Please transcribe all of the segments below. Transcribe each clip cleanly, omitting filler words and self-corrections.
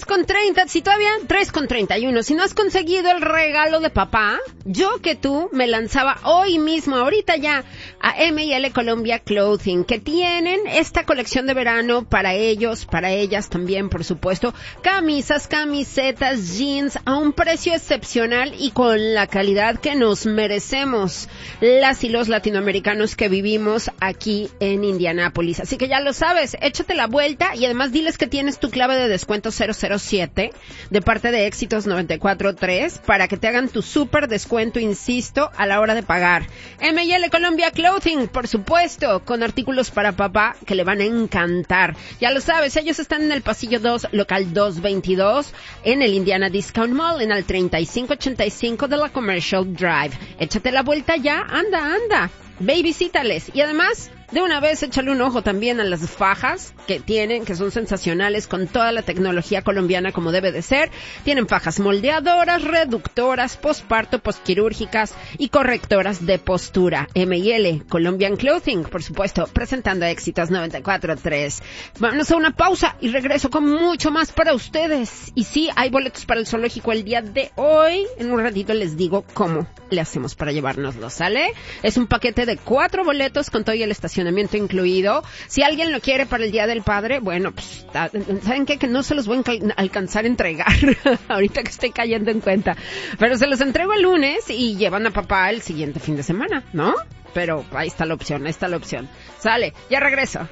3:30, si todavía 3:31, si no has conseguido el regalo de papá, yo que tú me lanzaba hoy mismo, ahorita ya, a M&L Colombia Clothing, que tienen esta colección de verano para ellos, para ellas también, por supuesto, camisas, camisetas, jeans, a un precio excepcional y con la calidad que nos merecemos las y los latinoamericanos que vivimos aquí en Indianápolis. Así que ya lo sabes, échate la vuelta y además diles que tienes tu clave de descuento 007 de parte de Éxitos 94.3 para que te hagan tu súper descuento, insisto, a la hora de pagar. M&L Colombia Clothing, por supuesto, con artículos para papá que le van a encantar. Ya lo sabes, ellos están en el pasillo 2, local 222, en el Indiana Discount Mall, en el 3585 de la Commercial Drive. Échate la vuelta ya, anda. Ve y visítales. Y además, de una vez échale un ojo también a las fajas que tienen, que son sensacionales, con toda la tecnología colombiana como debe de ser. Tienen fajas moldeadoras, reductoras, posparto, posquirúrgicas y correctoras de postura. M&L Colombian Clothing, por supuesto, presentando Éxitos 94.3. Vámonos a una pausa y regreso con mucho más para ustedes. Y sí, hay boletos para el zoológico el día de hoy. En un ratito les digo cómo le hacemos para llevárnoslos, ¿sale? Es un paquete de 4 boletos con todo y el estacionamiento incluido. Si alguien lo quiere para el Día del Padre, bueno, pues, ¿saben qué? Que no se los voy a alcanzar a entregar ahorita que estoy cayendo en cuenta. Pero se los entrego el lunes y llevan a papá el siguiente fin de semana, ¿no? Pero ahí está la opción. Sale, ya regreso.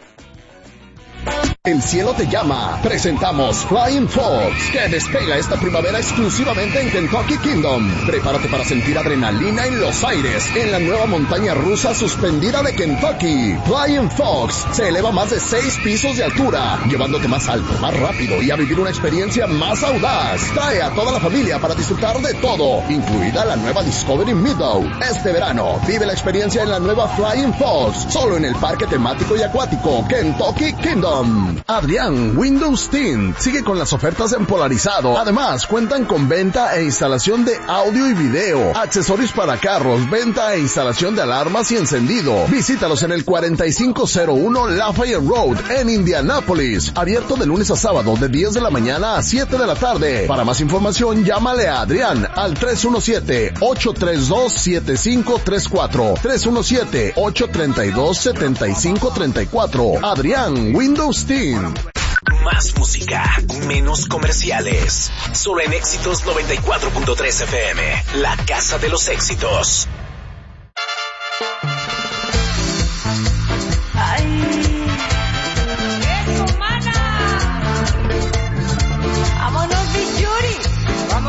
El cielo te llama. Presentamos Flying Fox, que despega esta primavera exclusivamente en Kentucky Kingdom. Prepárate para sentir adrenalina en los aires en la nueva montaña rusa suspendida de Kentucky. Flying Fox se eleva más de 6 pisos de altura, llevándote más alto, más rápido y a vivir una experiencia más audaz. Trae a toda la familia para disfrutar de todo, incluida la nueva Discovery Meadow. Este verano, vive la experiencia en la nueva Flying Fox, solo en el parque temático y acuático Kentucky Kingdom. Adrián Windows Tint sigue con las ofertas en polarizado. Además, cuentan con venta e instalación de audio y video, accesorios para carros, venta e instalación de alarmas y encendido. Visítalos en el 4501 Lafayette Road en Indianápolis. Abierto de lunes a sábado de 10 de la mañana a 7 de la tarde. Para más información, llámale a Adrián al 317-832-7534. 317-832-7534. Adrián Windows Tint. Más música, menos comerciales. Solo en Éxitos 94.3 FM, la casa de los éxitos.